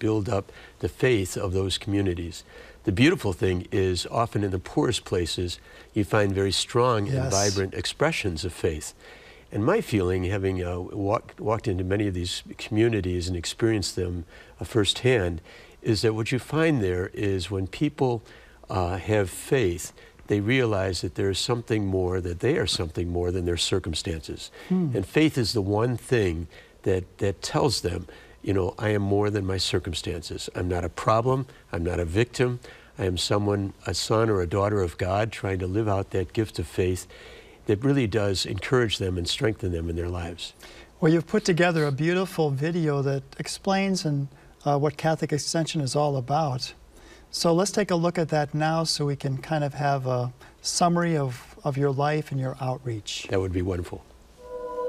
build up the faith of those communities. The beautiful thing is often in the poorest places, you find very strong and vibrant expressions of faith. And my feeling, having walked into many of these communities and experienced them firsthand, is that what you find there is when people have faith, they realize that there is something more, that they are something more than their circumstances. And faith is the one thing that tells them, you know, I am more than my circumstances. I'm not a problem. I'm not a victim. I am someone, a son or a daughter of God, trying to live out that gift of faith that really does encourage them and strengthen them in their lives. Well, you've put together a beautiful video that explains what Catholic Extension is all about. So let's take a look at that now so we can kind of have a summary of your life and your outreach. That would be wonderful.